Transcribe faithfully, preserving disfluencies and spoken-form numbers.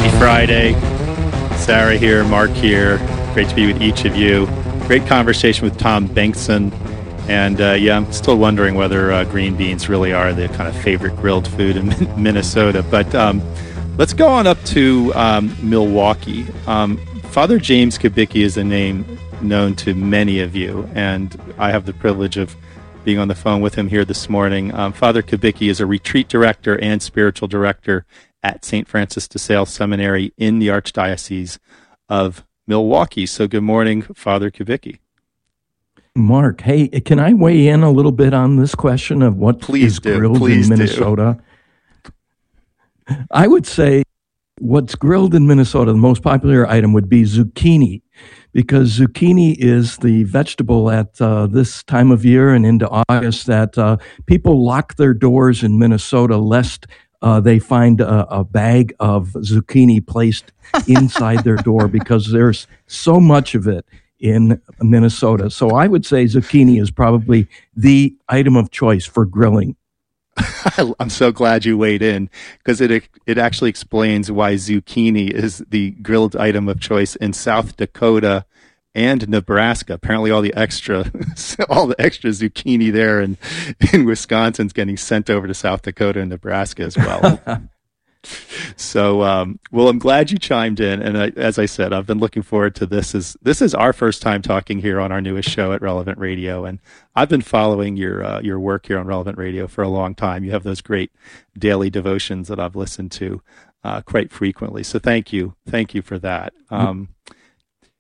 Happy Friday. Sarah here, Mark here. Great to be with each of you. Great conversation with Tom Bengtson. And uh, yeah, I'm still wondering whether uh, green beans really are the kind of favorite grilled food in Minnesota. But um, let's go on up to um, Milwaukee. Um, Father James Kubicki is a name known to many of you, and I have the privilege of being on the phone with him here this morning. Um, Father Kubicki is a retreat director and spiritual director at Saint Francis de Sales Seminary in the Archdiocese of Milwaukee. So good morning, Father Kubicki. Mark, hey, can I weigh in a little bit on this question of what Please is do. grilled Please in Minnesota? Do. I would say what's grilled in Minnesota, the most popular item would be zucchini, because zucchini is the vegetable at uh, this time of year and into August that uh, people lock their doors in Minnesota lest uh, they find a, a bag of zucchini placed inside their door, because there's so much of it in Minnesota. So I would say zucchini is probably the item of choice for grilling. I'm so glad you weighed in, because it it actually explains why zucchini is the grilled item of choice in South Dakota and Nebraska. Apparently, all the extra all the extra zucchini there in in Wisconsin's getting sent over to South Dakota and Nebraska as well. So, um, well, I'm glad you chimed in, and I, as I said, I've been looking forward to this. Is this is our first time talking here on our newest show at Relevant Radio, and I've been following your uh, your work here on Relevant Radio for a long time. You have those great daily devotions that I've listened to uh, quite frequently. So, thank you, thank you for that. Um,